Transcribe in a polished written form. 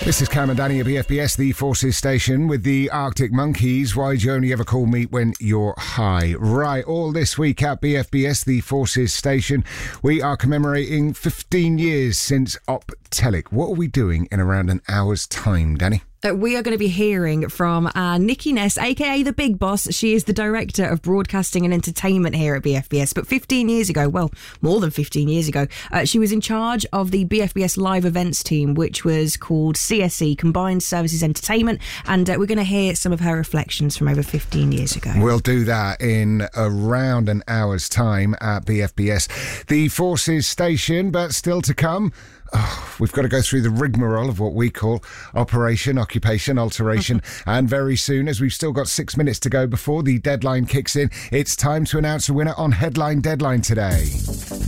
This is Cam and Danny at BFBS, the Forces station, with the Arctic Monkeys. Why'd you only ever call me when you're high? Right, all this week at BFBS, the Forces station, we are commemorating 15 years since Optelic. What are we doing in around an hour's time, Danny? We are going to be hearing from Nikki Ness, aka the Big Boss. She is the Director of Broadcasting and Entertainment here at BFBS. But 15 years ago, well, more than 15 years ago, she was in charge of the BFBS live events team, which was called CSE, Combined Services Entertainment. And we're going to hear some of her reflections from over 15 years ago. We'll do that in around an hour's time at BFBS, the Forces station. But still to come, we've got to go through the rigmarole of what we call Operation Occupation Alteration. And very soon, as we've still got 6 minutes to go before the deadline kicks in, it's time to announce a winner on Headline Deadline today.